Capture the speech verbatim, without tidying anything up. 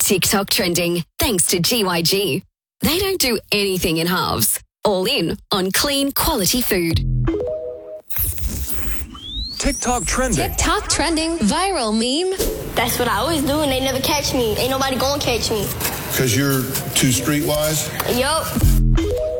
TikTok trending thanks to G Y G. They don't do anything in halves. All in on clean, quality food. TikTok trending. TikTok trending viral meme. That's what I always do, and they never catch me. Ain't nobody gonna catch me. Because you're too streetwise? Yup.